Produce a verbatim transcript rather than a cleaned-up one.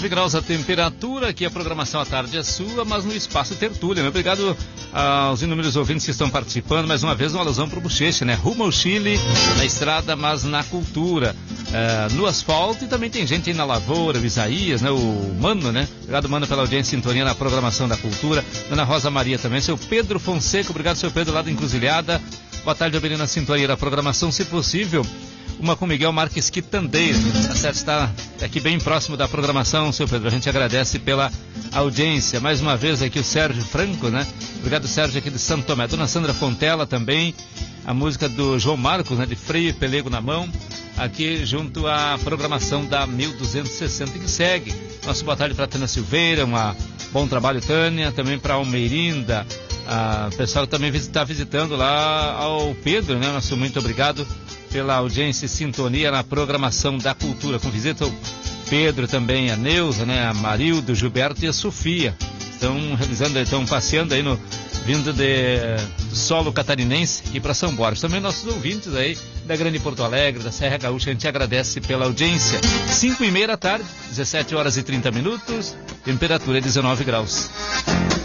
graus a temperatura, aqui a programação à tarde é sua, mas no espaço tertúlia, né? Obrigado aos inúmeros ouvintes que estão participando, mais uma vez uma alusão para o Bocheche, né? Rumo ao Chile, na estrada, mas na cultura, uh, no asfalto, e também tem gente aí na lavoura, o Isaías, né? O Mano, né? Obrigado, Mano, pela audiência e sintonia na programação da cultura. Dona Rosa Maria também, seu Pedro Fonseca, obrigado, seu Pedro, lá da Encruzilhada. Boa tarde, Abelina, sintonia da programação, se possível, uma com Miguel Marques Quitandeira. Tá certo, está aqui bem próximo da programação, seu Pedro. A gente agradece pela audiência. Mais uma vez aqui o Sérgio Franco, né? Obrigado, Sérgio, aqui de Santo Tomé. Dona Sandra Fontela também. A música do João Marcos, né? De freio e pelego na mão. Aqui junto à programação da mil duzentos e sessenta que segue. Nosso boa tarde para Tânia Silveira. Um bom trabalho, Tânia. Também para Almeirinda. O pessoal também está visitando lá ao Pedro, né? Nosso muito obrigado pela audiência e sintonia na programação da cultura. Com visita o Pedro também, a Neuza, né, a Marildo, o Gilberto e a Sofia. Estão realizando, estão passeando aí no, vindo de do solo catarinense e para São Borges. Também nossos ouvintes aí da Grande Porto Alegre, da Serra Gaúcha, a gente agradece pela audiência. cinco e meia da tarde, dezessete horas e trinta minutos, temperatura dezenove graus.